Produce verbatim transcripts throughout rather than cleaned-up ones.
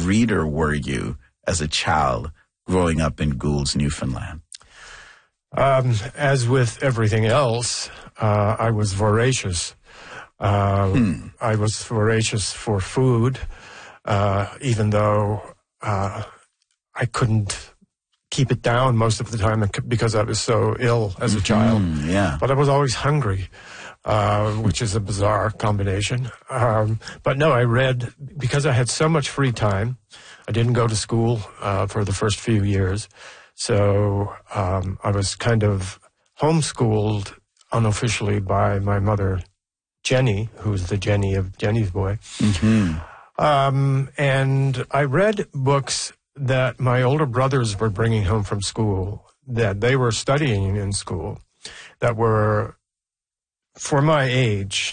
reader were you as a child growing up in Goulds, Newfoundland? Um, as with everything else, uh, I was voracious. Uh, hmm. I was voracious for food, uh, even though uh, I couldn't keep it down most of the time because I was so ill as a child. Mm-hmm, yeah. But I was always hungry, uh, which is a bizarre combination. Um, but no, I read, because I had so much free time. I didn't go to school uh, for the first few years. So um, I was kind of homeschooled unofficially by my mother, Jenny, who's the Jenny of Jenny's Boy. Mm-hmm. Um, and I read books that my older brothers were bringing home from school, that they were studying in school, that were, for my age,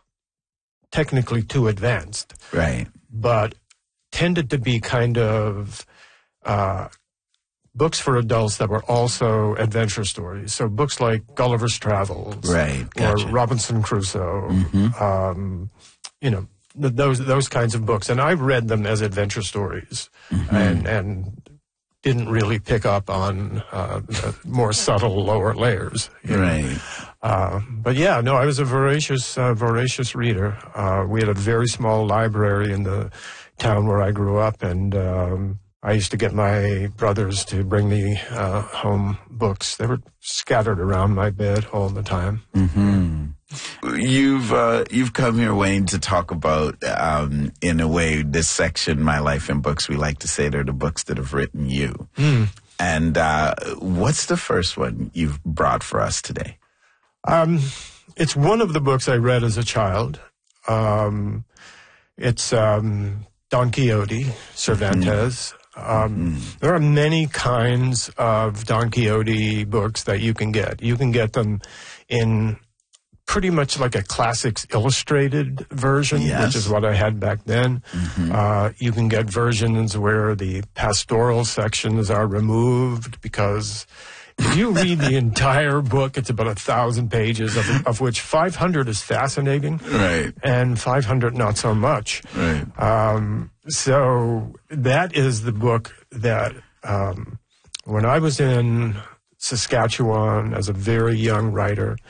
technically too advanced. Right. But tended to be kind of uh, books for adults that were also adventure stories. So books like Gulliver's Travels. Right. Gotcha. Or Robinson Crusoe. Mm-hmm. Um, you know, those those kinds of books, and I read them as adventure stories, mm-hmm. and and didn't really pick up on uh, more subtle lower layers. Right. Know? Uh, but yeah, no, I was a voracious uh, voracious reader. Uh, we had a very small library in the town where I grew up, and um, I used to get my brothers to bring me uh, home books. They were scattered around my bed all the time. Mm-hmm. You've uh, you've come here, Wayne, to talk about, um, in a way, this section, My Life in Books. We like to say they're the books that have written you. Mm. And uh, what's the first one you've brought for us today? Um, it's one of the books I read as a child. Um, it's um, Don Quixote, Cervantes. Mm. Um, mm. There are many kinds of Don Quixote books that you can get. You can get them in pretty much like a classics illustrated version, yes. which is what I had back then. Mm-hmm. Uh, you can get versions where the pastoral sections are removed, because if you read the entire book, it's about a thousand pages, of, of which five hundred is fascinating, right, and five hundred not so much. Right. Um, so that is the book that um, when I was in Saskatchewan as a very young writer,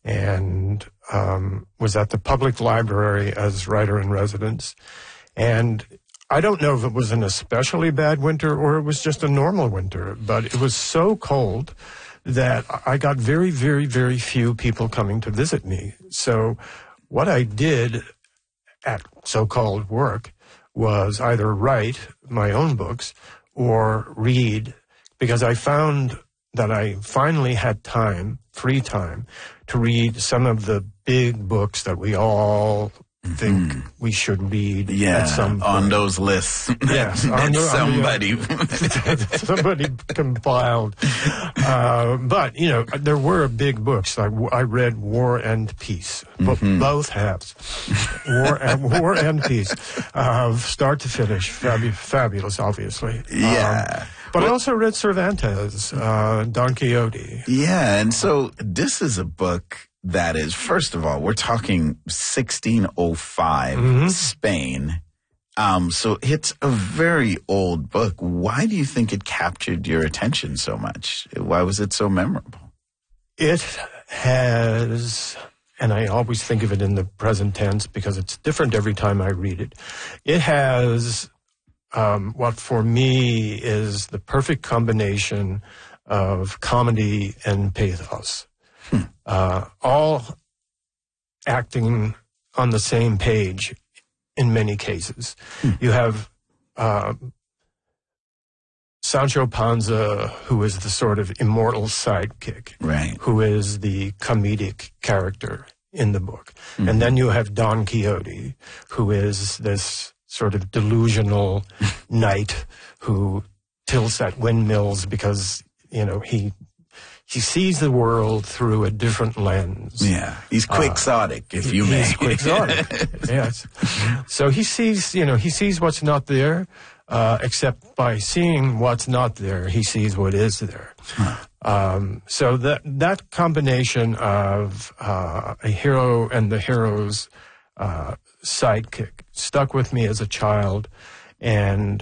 and um, was at the public library as writer-in-residence. And I don't know if it was an especially bad winter or it was just a normal winter, but it was so cold that I got very, very, very few people coming to visit me. So what I did at so-called work was either write my own books or read, because I found that I finally had time, free time, to read some of the big books that we all think mm-hmm. we should read yeah, at some point. On those lists. Yes. on the, somebody. The, somebody compiled. Uh, but, you know, there were big books. I, I read War and Peace. Mm-hmm. Both halves. War and, War and Peace. Uh, start to finish. Fabu- fabulous, obviously. Yeah. Um, But well, I also read Cervantes, uh, Don Quixote. Yeah, and so this is a book that is, first of all, we're talking sixteen oh five, mm-hmm. Spain. Um, so it's a very old book. Why do you think it captured your attention so much? Why was it so memorable? It has, and I always think of it in the present tense because it's different every time I read it. It has Um, what for me is the perfect combination of comedy and pathos. Hmm. Uh, all acting on the same page in many cases. Hmm. You have uh, Sancho Panza, who is the sort of immortal sidekick, right, who is the comedic character in the book. Mm-hmm. And then you have Don Quixote, who is this sort of delusional knight who tilts at windmills because, you know, he he sees the world through a different lens. Yeah, he's quixotic, uh, if you may. He's quixotic, yes. So he sees, you know, he sees what's not there, uh, except by seeing what's not there, he sees what is there. Huh. Um, so that that combination of uh, a hero and the hero's uh, sidekick stuck with me as a child, and